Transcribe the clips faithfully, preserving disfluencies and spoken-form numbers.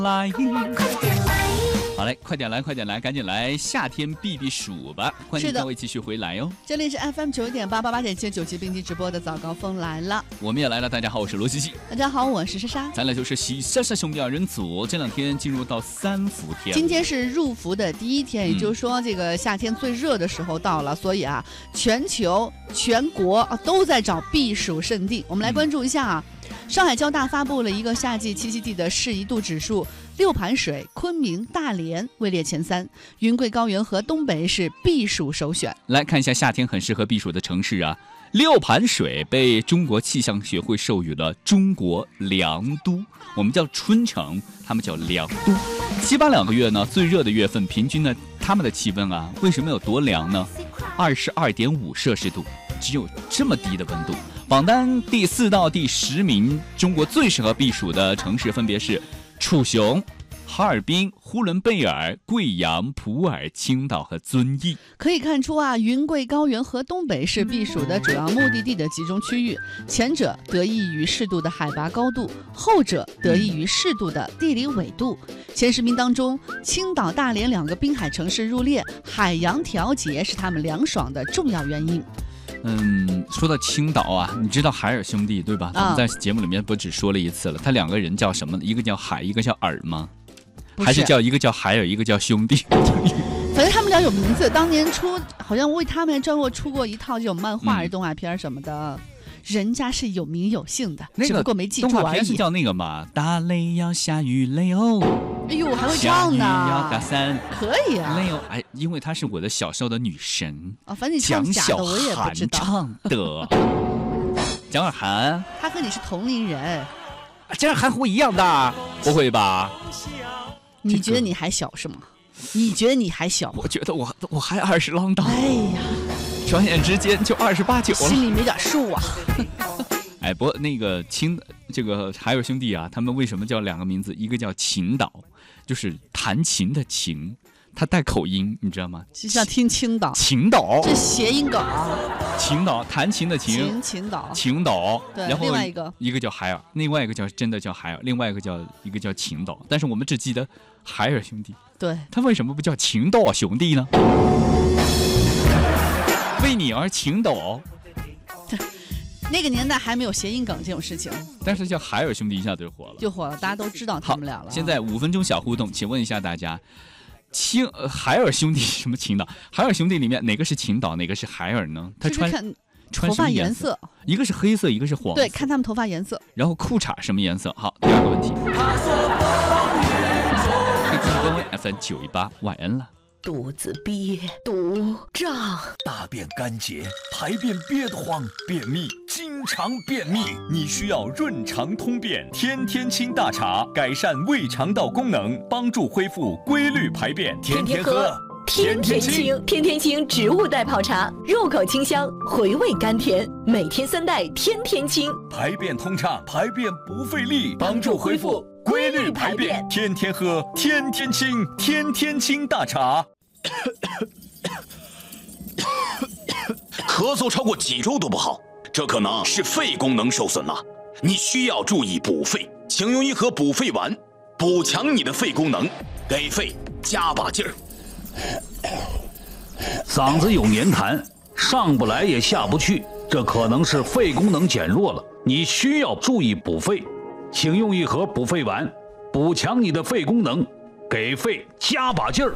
来。好嘞，快点来，快点来，赶紧来！夏天避避暑吧！欢迎各位继续回来哟。 这里是 F M 九点八八八点七九七并机直播的早高峰来了， 我们也来了。大家好，我是罗西西。 大家好，我是莎莎。 咱俩就是喜莎莎兄弟二人组。这两天进入到三伏天， 今天是入伏的第一天，也就是说这个夏天最热的时候到了，嗯、所以啊，全球全国都在找避暑胜地。我们来关注一下啊。嗯上海交大发布了一个夏季栖息地的适宜度指数，六盘水、昆明、大连位列前三，云贵高原和东北是避暑首选。 来看一下夏天很适合避暑的城市啊，六盘水被中国气象学会授予了中国凉都，我们叫春城，他们叫凉都。七八两个月呢，最热的月份，平均呢，他们的气温啊，为什么有多凉呢？二十二点五摄氏度，只有这么低的温度。榜单第四到第十名中国最适合避暑的城市分别是楚雄、哈尔滨、呼伦贝尔、贵阳、普洱、青岛和遵义。 可以看出啊，云贵高原和东北是避暑的主要目的地的集中区域，前者得益于适度的海拔高度，后者得益于适度的地理纬度。前十名当中，青岛、大连两个滨海城市入列，海洋调节是他们凉爽的重要原因。 嗯，说到青岛啊，你知道海尔兄弟对吧？咱们在节目里面不只说了一次了，他两个人叫什么？一个叫海，一个叫尔吗？还是叫一个叫海尔，一个叫兄弟？ 反正他们俩有名字，当年出好像为他们专门出过一套这种漫画、嗯、动画片什么的。人家是有名有姓的， 那个只不过没记住而已。 动画片是叫那个嘛，大雷要下雨雷哦。 哎呦，还会唱呢！ 下雨要打伞， 可以啊。 雷哦，哎，因为她是我的小时候的女神啊、哦，反正你唱假的我也不知道。 蒋小涵唱的，蒋尔涵， 他和你是同龄人， 蒋尔涵和我一样大，不会吧？ 你觉得你还小是吗？你觉得你还小？ 我觉得我我还二十郎当。 哎呀！ 转眼之间就二十八九了， 心里没点数啊！ 哎，不过那个青这个海尔兄弟啊，他们为什么叫两个名字？一个叫秦岛，就是弹琴的琴，它带口音，你知道吗？ 就像听青岛， 秦岛， 这谐音梗啊！ 秦岛，弹琴的琴， 秦秦岛， 秦岛。 对， 然后另外一个一个叫海尔，另外一个叫真的叫海尔，另外一个叫一个叫秦岛。但是我们只记得海尔兄弟， 对， 他为什么不叫秦岛兄弟呢？为你而倾倒， 那个年代还没有谐音梗这种事情， 但是叫海尔兄弟一下子就火了， 就火了，大家都知道他们俩了。 现在五分钟小互动，请问一下大家，青、呃、海尔兄弟什么青岛？海尔兄弟里面哪个是青岛，哪个是海尔呢？他穿看穿头发颜色， 一个是黑色，一个是黄色。 对，看他们头发颜色。 然后裤衩什么颜色？好，第二个问题。各位 F M 九一八，晚安了。 肚子憋，肚胀， 大便干结，排便憋得慌，便秘，经常便秘，你需要润肠通便天天清大茶，改善胃肠道功能，帮助恢复规律排便，天天喝。 天天清，天天清植物代泡茶，入口清香，回味甘甜，每天三袋，天天清， 排便通畅，排便不费力，帮助恢复规律排便，天天喝，天天清，天天清大茶。 咳嗽超过几周都不好，这可能是肺功能受损了，你需要注意补肺，请用一盒补肺丸，补强你的肺功能，给肺加把劲儿。 嗓子有黏痰，上不来也下不去，这可能是肺功能减弱了，你需要注意补肺，请用一盒补肺丸，补强你的肺功能，给肺加把劲儿。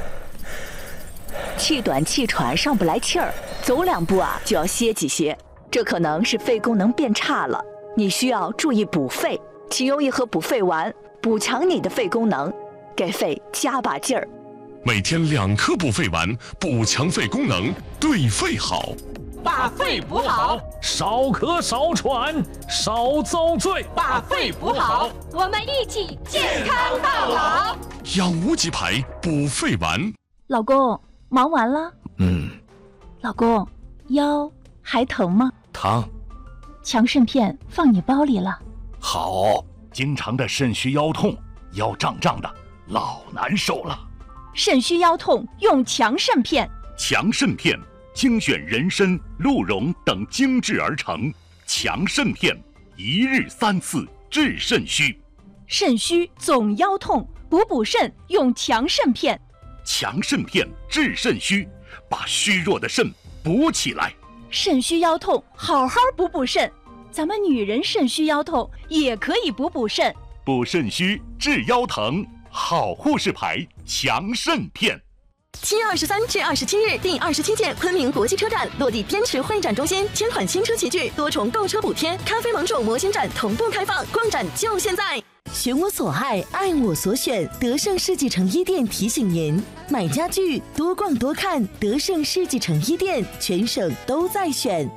气短气喘上不来气儿，走两步啊就要歇几歇，这可能是肺功能变差了，你需要注意补肺，请用一盒补肺丸，补强你的肺功能，给肺加把劲儿。 每天两颗补肺丸，补强肺功能，对肺好。 把肺补好， 少咳少喘少遭罪。 把肺补好， 我们一起健康到老。 养无极牌补肺丸。 老公，忙完了？ 嗯。 老公，腰还疼吗？ 疼。 强肾片放你包里了。 好，经常的肾虚腰痛，腰胀胀的，老难受了。 肾虚腰痛用强肾片。 强肾片精选人参、鹿茸等精制而成，强肾片一日三次治肾虚。 肾虚总腰痛，补补肾用强肾片。 强肾片治肾虚，把虚弱的肾补起来。 肾虚腰痛，好好补补肾。咱们女人肾虚腰痛也可以补补肾。 补肾虚治腰疼，好护士牌强肾片。 七月二十三至二十七日，第二十七届昆明国际车展落地滇池会展中心，千款新车齐聚，多重购车补贴，咖啡盟主模型展同步开放，逛展就现在！选我所爱，爱我所选，德胜世纪城一店提醒您：买家具多逛多看，德胜世纪城一店，全省都在选。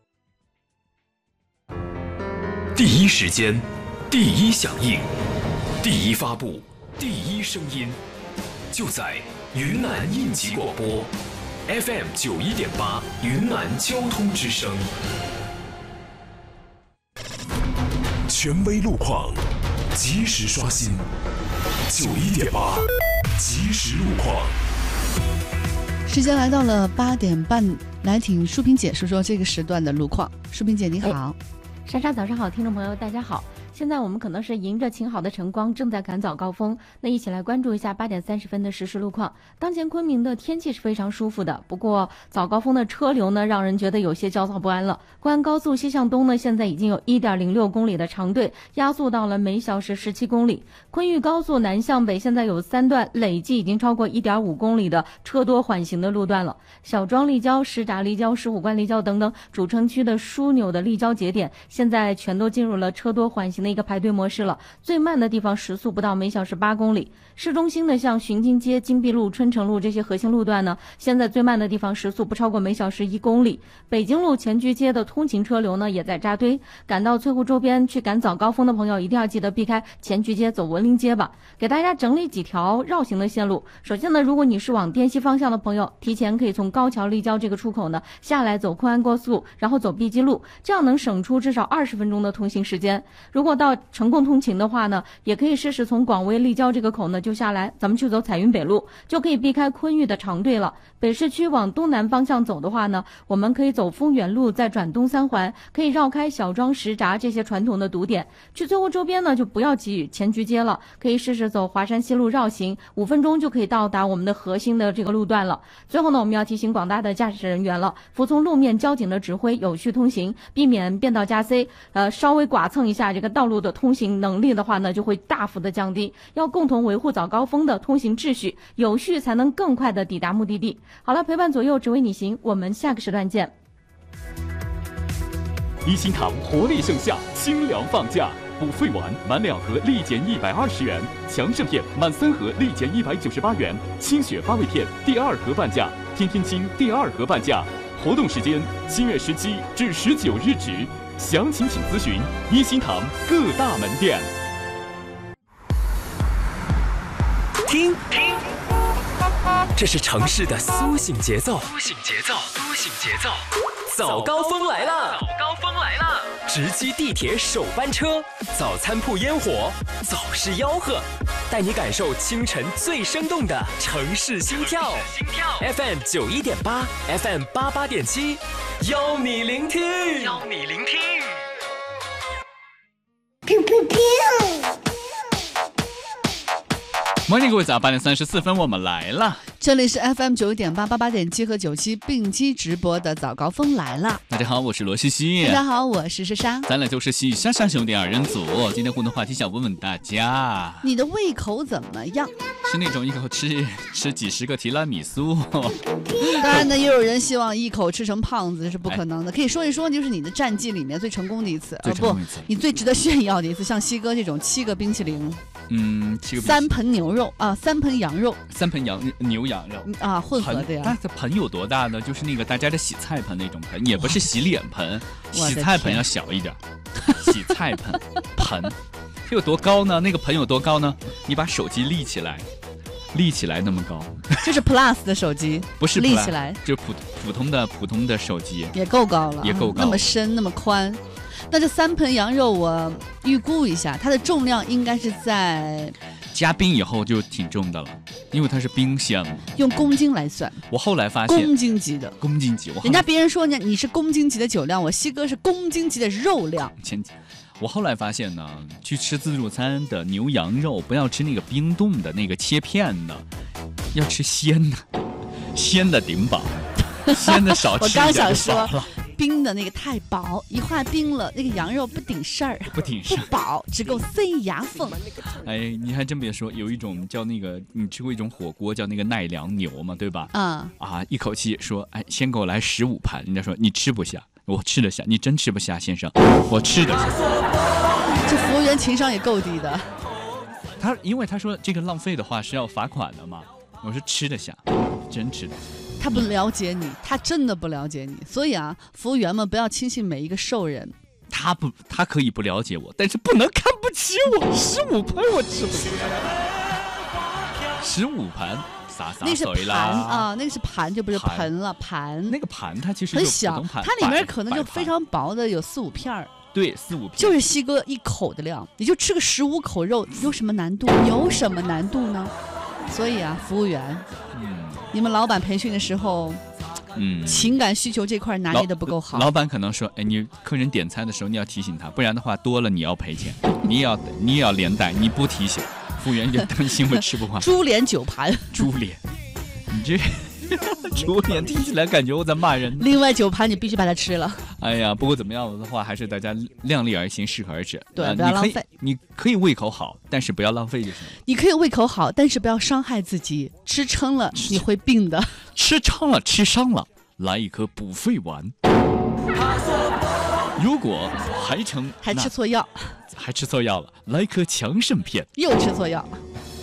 第一时间，第一响应，第一发布，第一声音，就在云南应急广播 F M 九一点八，云南交通之声，权威路况，及时刷新，九一点八，即时路况。 时间来到了八点半，来听淑萍姐说说这个时段的路况。淑萍姐你好。 哎，莎莎早上好，听众朋友大家好。现在我们可能是迎着晴好的晨光，正在赶早高峰。那一起来关注一下八点三十分的实时路况。当前昆明的天气是非常舒服的，不过早高峰的车流呢，让人觉得有些焦躁不安了。贵安高速西向东呢，现在已经有 一点零六公里的长队，压速到了每小时十七公里。昆玉高速南向北现在有三段，累计已经超过 一点五公里的车多缓行的路段了。小庄立交、石闸立交、石虎关立交等等主城区的枢纽的立交节点，现在全都进入了车多缓行的一个排队模式了。最慢的地方时速不到每小时八公里。市中心的像巡津街、金碧路、春城路这些核心路段呢，现在最慢的地方时速不超过每小时一公里。北京路前居街的通勤车流呢也在扎堆，赶到翠湖周边去赶早高峰的朋友一定要记得避开前居街，走文林街吧。给大家整理几条绕行的线路。首先呢，如果你是往滇西方向的朋友，提前可以从高桥立交这个出口呢下来走昆安高速，然后走碧鸡路，这样能省出至少二十分钟的通行时间。如果到成功通勤的话呢，也可以试试从广威立交这个口呢就下来，咱们去走彩云北路，就可以避开昆玉的长队了。北市区往东南方向走的话呢，我们可以走丰原路，再转东三环，可以绕开小庄、石闸这些传统的堵点。去翠湖周边呢，就不要挤前居街了，可以试试走华山西路绕行，五分钟就可以到达我们的核心的这个路段了。最后呢，我们要提醒广大的驾驶人员了，服从路面交警的指挥，有序通行，避免变道加塞，呃，稍微剐蹭一下这个道路的通行能力的话呢，就会大幅的降低。要共同维护早高峰的通行秩序，有序才能更快的抵达目的地。好了，陪伴左右，只为你行，我们下个时段见。 一心堂活力盛夏，清凉放假，补肺丸满两盒立减一百二十元，强肾片满三盒立减一百九十八元，清血发胃片第二盒半价，天天清第二盒半价。活动时间七月十七至十九日止，详情请咨询一心堂各大门店。 听，听，这是城市的苏醒节奏，苏醒节奏，苏醒节奏。早高峰来了，早高峰来了！直击地铁首班车，早餐铺烟火，早市吆喝，带你感受清晨最生动的城市心跳。心跳 F M 九一点八 ，F M 八八点七，邀你聆听，邀你聆听。 欢迎各位早，八点三十四分，我们来了。 这里是 F M 九一点八、八八点七和九七并机直播的早高峰来了。 大家好，我是罗西西。 大家好，我是莎莎。 咱俩就是西莎莎兄弟二人组。今天互动话题想问问大家， 你的胃口怎么样？ 是那种一口吃吃几十个提拉米苏？ 当然呢，也有人希望一口吃成胖子，是不可能的。可以说一说，就是你的战绩里面最成功的一次， 最成功一次， 呃、不，你最值得炫耀的一次，像西哥这种七个冰淇淋。 嗯，七个三盆牛肉啊，三盆羊肉， 三盆羊牛羊肉啊，混合的呀。 但是盆有多大呢？就是那个大家的洗菜盆那种盆，也不是洗脸盆，洗菜盆要小一点。洗菜盆盆有多高呢？那个盆有多高呢？你把手机立起来，立起来那么高， 就是 Plus 的手机， 不是立起来， 就普普通的普通的手机也够高了， 也够高， 那么深那么宽。那这三盆羊肉，我预估一下，它的重量应该是在加冰以后就挺重的了，因为它是冰箱， 用公斤来算。 我后来发现， 公斤级的， 公斤级。 人家别人说你你是公斤级的酒量，我西哥是公斤级的肉量。 前， 我后来发现呢，去吃自助餐的牛羊肉不要吃那个冰冻的那个切片的，要吃鲜的，鲜的顶饱，鲜的少吃一点就饱了。 我刚想说，冰的那个太薄，一化冰了，那个羊肉不顶事儿， 不顶事儿， 不饱，只够塞牙缝。 哎，你还真别说，有一种叫那个，你吃过一种火锅叫那个奈良牛嘛，对吧？ 嗯。 啊，一口气说，哎，先给我来十五盘，人家说你吃不下。我吃得下，你真吃不下，先生，我吃得下。 这服务员情商也够低的。 他因为他说这个浪费的话是要罚款的嘛，我说吃得下，真吃得下。 他不了解你，他真的不了解你，所以啊，服务员们不要轻信每一个兽人。 他不，他可以不了解我，但是不能看不起我。十五盘我吃不下，十五盘。 那是盘啊，那个是盘，就不是盆了。盘那个盘它其实很小，它里面可能就非常薄的，有四五片儿。 对，四五片就是西哥一口的量，你就吃个十五口肉，有什么难度？有什么难度呢？所以啊，服务员，嗯，你们老板培训的时候，嗯，情感需求这块拿捏的不够好。 老板可能说，哎，你客人点餐的时候你要提醒他，不然的话多了你要赔钱，你也要你也要连带，你不提醒。服务员就担心会吃不完。 猪脸九盘， 猪脸，你这猪脸听起来感觉我在骂人。 另外九盘你必须把它吃了。 哎呀，不过怎么样的话，还是大家量力而行，适可而止。 对，呃、不要浪费你。你可以胃口好，但是不要浪费就行。 你可以胃口好，但是不要伤害自己。吃撑了你会病的。 吃撑了，吃伤了，来一颗补肺丸。如果还成， 还吃错药。 还吃错药了，来颗强肾片， 又吃错药，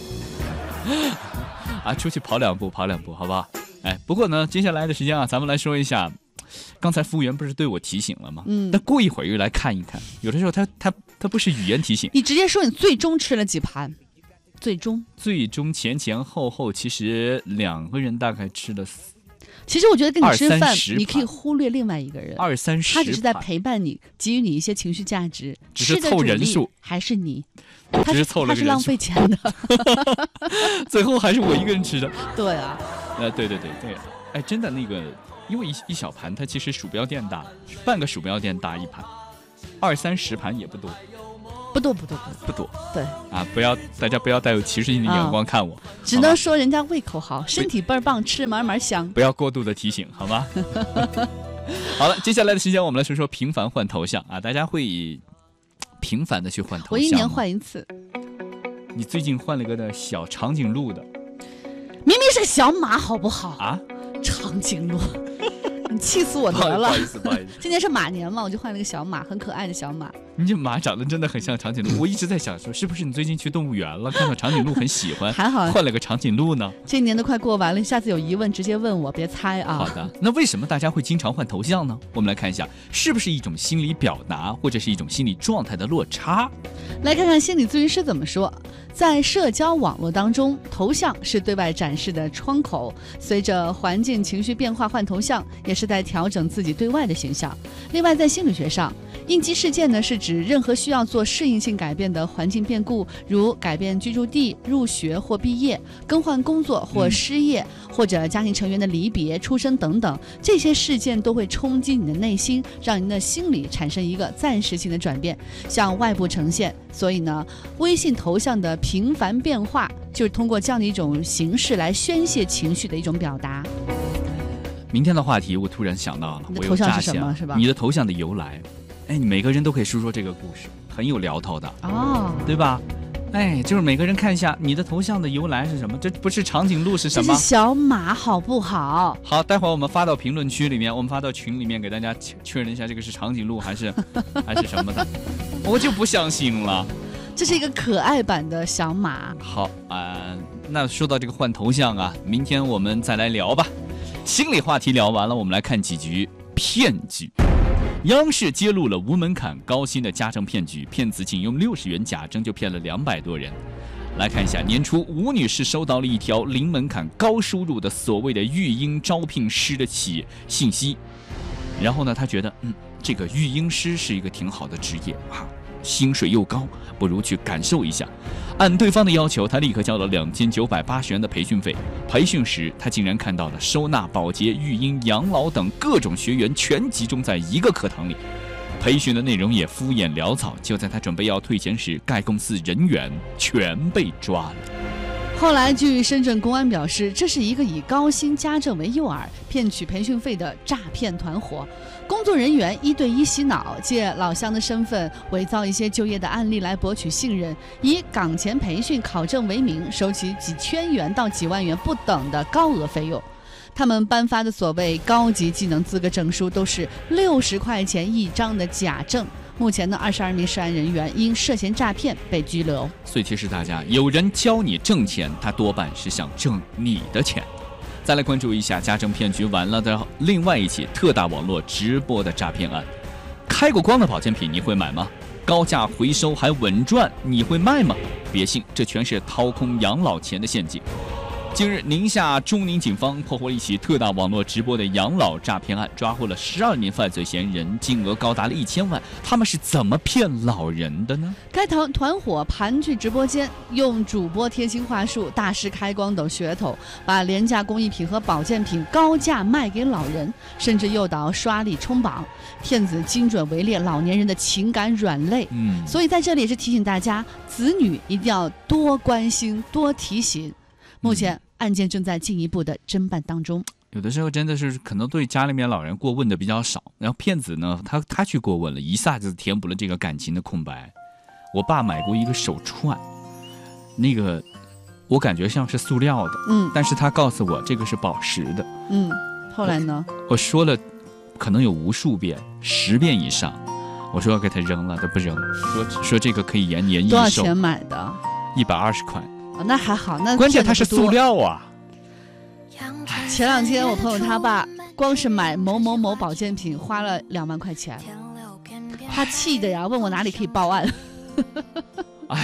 啊，出去跑两步，跑两步，好不好？哎，不过呢，接下来的时间啊，咱们来说一下，刚才服务员不是对我提醒了吗？嗯，那过一会儿又来看一看，有的时候他他他不是语言提醒， 你直接说你最终吃了几盘，最终最终前前后后，其实两个人大概吃了四。 其实我觉得跟你吃饭，你可以忽略另外一个人， 二三十， 他只是在陪伴你，给予你一些情绪价值。 只是凑人数， 还是你？ 只是凑了他是浪费钱的， 最后还是我一个人吃的。 对啊， 呃，对对对对，哎，真的那个，因为一一小盘，它其实鼠标垫大，半个鼠标垫大一盘，二三十盘也不多。 不多不多不多， 对啊，不要大家不要带有歧视性的眼光看我，啊、 只能说人家胃口好，身体倍儿棒，吃满满香。 不要过度的提醒，好吗？好了，接下来的时间我们来说说频繁换头像啊，大家会频繁的去换头像吗？ 我一年换一次。 你最近换了个的小长颈鹿的， 明明是个小马，好不好啊？ 长颈鹿。你气死我得了！ 不好意思，不好意思。 今年是马年嘛，我就换了个小马，很可爱的小马。 你这马长得真的很像长颈鹿，我一直在想说，是不是你最近去动物园了，看到长颈鹿很喜欢， 还好换了个长颈鹿呢？ 这一年都快过完了，下次有疑问直接问我，别猜啊。 好的，那为什么大家会经常换头像呢？我们来看一下，是不是一种心理表达，或者是一种心理状态的落差？ 来看看心理咨询师怎么说。在社交网络当中，头像是对外展示的窗口，随着环境情绪变化换头像，也是在调整自己对外的形象。另外，在心理学上，应激事件呢是指任何需要做适应性改变的环境变故，如改变居住地、入学或毕业、更换工作或失业，嗯、或者家庭成员的离别、出生等等，这些事件都会冲击你的内心，让你的心理产生一个暂时性的转变，向外部呈现。所以呢，微信头像的频繁变化，就是通过这样的一种形式来宣泄情绪的一种表达。 明天的话题，我突然想到了， 你的头像是什么？是吧？ 你的头像的由来，哎，你每个人都可以说说这个故事，很有聊头的哦， 对吧？哎，就是每个人看一下你的头像的由来是什么？这不是长颈鹿是什么？ 这是小马，好不好？ 好，待会儿我们发到评论区里面，我们发到群里面，给大家确认一下，这个是长颈鹿还是还是什么的？我就不相信了。 这是一个可爱版的小马。 好啊、呃，那说到这个换头像啊，明天我们再来聊吧。心理话题聊完了，我们来看几局骗局。央视揭露了无门槛高薪的家政骗局，骗子仅用六十元假证就骗了两百多人。来看一下，年初吴女士收到了一条零门槛高收入的所谓的育婴招聘师的企业信息，然后呢，她觉得嗯，这个育婴师是一个挺好的职业啊，薪水又高，不如去感受一下。按对方的要求，他立刻交了两千九百八十元的培训费。培训时，他竟然看到了收纳、保洁、育婴、养老等各种学员全集中在一个课堂里。 培训的内容也敷衍潦草。就在他准备要退钱时，该公司人员全被抓了。 后来，据深圳公安表示，这是一个以高薪家政为诱饵，骗取培训费的诈骗团伙。工作人员一对一洗脑，借老乡的身份伪造一些就业的案例来博取信任，以岗前培训考证为名，收取几千元到几万元不等的高额费用。他们颁发的所谓高级技能资格证书都是六十块钱一张的假证。目前呢，二十二名涉案人员因涉嫌诈骗被拘留。 所以提示大家，有人教你挣钱，他多半是想挣你的钱。再来关注一下家政骗局完了的另外一起特大网络直播的诈骗案。开过光的保健品你会买吗？高价回收还稳赚，你会卖吗？别信，这全是掏空养老钱的陷阱。近日，宁夏中宁警方破获了一起特大网络直播的养老诈骗案，抓获了十二名犯罪嫌疑人，金额高达了一千万。他们是怎么骗老人的呢？ 该团团伙盘踞直播间，用主播贴心话术、大师开光等噱头，把廉价工艺品和保健品高价卖给老人，甚至诱导刷礼冲榜。骗子精准围猎老年人的情感软肋。 嗯， 所以在这里也是提醒大家，子女一定要多关心、多提醒。目前案件正在进一步的侦办当中。 有的时候真的是可能对家里面老人过问的比较少，然后骗子呢，他他去过问了，一下子填补了这个感情的空白。我爸买过一个手串，那个我感觉像是塑料的， 嗯， 但是他告诉我这个是宝石的， 嗯，后来呢？ 我, 我说了，可能有无数遍，十遍以上，我说要给他扔了，他不扔，说说这个可以延年益寿。 多少钱买的？ 一百二十块。 哦，那还好，那关键它是塑料啊。 前两天我朋友他爸光是买某某某保健品花了两万块钱，他气的呀，问我哪里可以报案。 哎，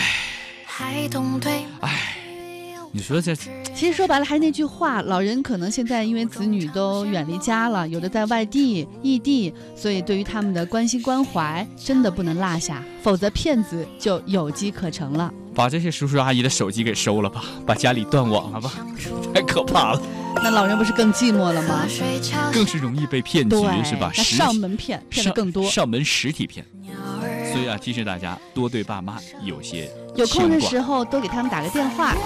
哎，你说这， 其实说白了还是那句话，老人可能现在因为子女都远离家了，有的在外地、异地，所以对于他们的关心关怀真的不能落下，否则骗子就有机可乘了。 把这些叔叔阿姨的手机给收了吧，把家里断网了吧，太可怕了。 那老人不是更寂寞了吗？ 更是容易被骗局，是吧？ 那上门骗骗的更多， 上, 上门实体骗。所以啊，提示大家多对爸妈有些有空的时候多给他们打个电话，